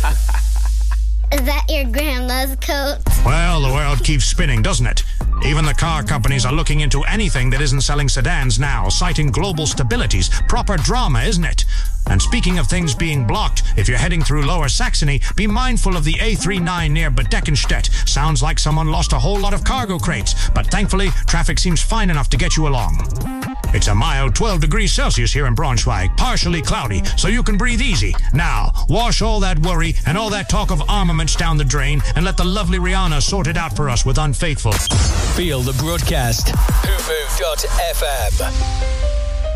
Is that your grandma's coat? Well, the world keeps spinning, doesn't it? Even the car companies are looking into anything that isn't selling sedans now, citing global stabilities. Proper drama, isn't it? And speaking of things being blocked, if you're heading through Lower Saxony, be mindful of the A39 near Bedeckenstedt. Sounds like someone lost a whole lot of cargo crates, but thankfully, traffic seems fine enough to get you along. It's a mild 12 degrees Celsius here in Braunschweig, partially cloudy, so you can breathe easy. Now, wash all that worry and all that talk of armaments down the drain, and let the lovely Rihanna sort it out for us with Unfaithful. Feel the broadcast. WhoMove.fm.